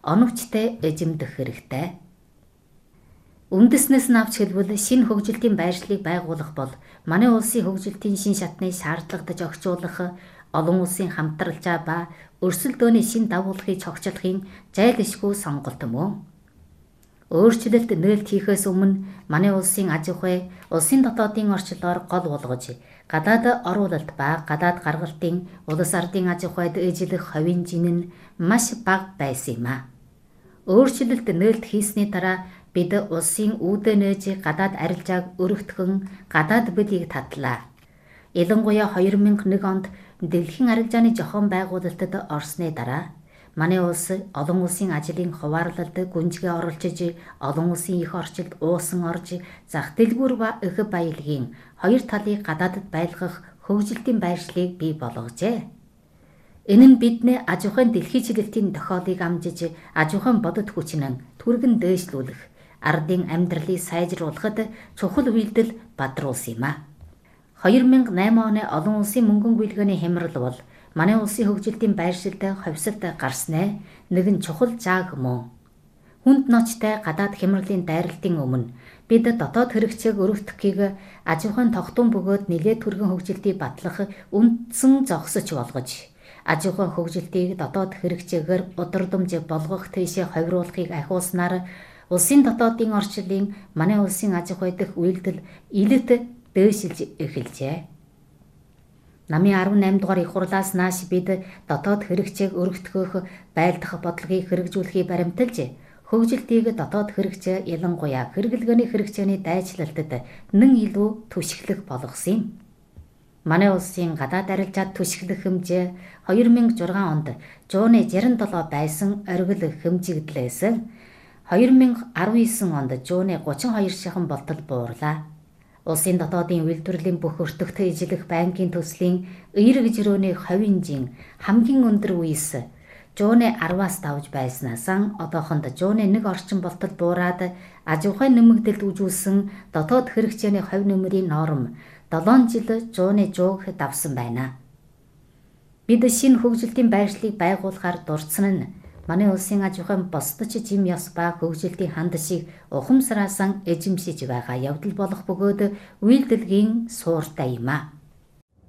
оновчтой эзэмдэх хэрэгтэй. Үндэснээс нь авч хэлбэл шинэ хөгжилтийн байршлыг байгуулах бол манай улсын хөгжилтийн шин шатны шаардлагадж огжуулах, олон улсын хамтралжаа ба өрсөлдөөний шин дагуулгыг цогцлохын зайлшгүй сонголт мөн. Өөрчлөлт нээлт хийхээс өмнө манай улсын аж ахуй улсын дотоодын орчлоор гол болгож, гадаад оруулалт ба гадаад гаргалтын улс ардын аж ахуйд эзлэх хувийн жин нь маш бага байсан юм а. Өөрчлөлт нээлт хийсний дараа бид улсын үүдээ нээж гадаад арилжааг өргөтгөн гадаад бүлийг татлаа. Ялангуяа 2001 онд дэлхийн арилжааны зохион байгуулалтад орсны дараа манай улс олон улсын ажлын хуваарлалд гүнзгий оролцож, олон улсын их орчилд уусан орж, зах дэлгүүр ба их баялагын хоёр талыг гадаадд байлгах хөгжилтийн байршлыг бий болгожээ. Энэ нь бидний аж ахуйн дэлхийчлэлтийн тохиолыг амжиж, аж ахуйн бодит хүчин түргэн дээшлүүлэх, ардын амьдралыг сайжруулахад чухал үйлдэл бадруулсан юм а. 2008 оны олон улсын мөнгөн гүйлгээний хямрал бол манай улсын хөгжилтийн байршилд ховсолт гарснаа нэгэн чухал зааг мөн. Хүнд ноцтой гадаад хямралын дайралтын өмнө бид дотоод хэрэгцээг өргөтгөхийг аж ахуйн тогтун бөгөөд нэлээд түргэн хөгжилтийг батлах үндсэн зогсож болгож, аж ахуйн хөгжилтийг дотоод хэрэгцээгээр удирдамж болгох тийшээ ховируулахыг ахиулснаар улсын дотоодын орчлын манай улсын аж ахуй дэх үйлдэл илэт дээшилж эхэлжээ. Намын 18 дугаар их хурлаас нааш бид дотоод хэрэгцээг өргөтгөх байлдах бодлогыг хэрэгжүүлэхийг баримталж, хөгжилтийг дотоод хэрэгцээ ялангуяа хэрэглгээний хэрэгцээний дайчлалтад нэн илүү түшиглэх болгосон юм. Манай улсын гадаад арилжаад түшиглэх хэмжээ 2006 онд 167 байсан оргил хэмжигдлээс 2019 онд 132 шахан болтол буурлаа. Улсын дотоодын үйлдвэрлэлийн бүх өртөгт ижлэх банкын төслийн эерэг жирөөний хувийн жин хамгийн өндөр үеэс 110-аас давж байснаас одоохонд 101 орчим болтол буураад аж ахуйн нэмэгдэлд үжүүлсэн дотоод хэрэгцээний хувь нэмрийн норм 7 жил 100-г давсан байна. Бид шинэ хөгжилтийн байршлыг байгуулахаар дурдсан нь манай улсын аж ахуйн босдож жим ёс ба хөгжилтийн хандшийг ухамсараасан эзэмшиж байгаа явдал болох бөгөөд үйлдэлгийн сууртай юм а.